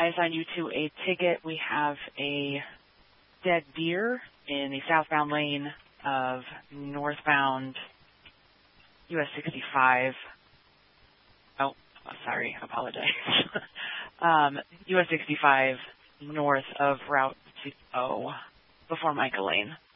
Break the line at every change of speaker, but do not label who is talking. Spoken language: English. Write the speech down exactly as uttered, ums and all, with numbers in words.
I assigned you to a ticket. We have a dead deer in the southbound lane of northbound U S sixty-five. Oh, sorry, apologize. um, U S sixty-five north of Route two oh before Micah Lane.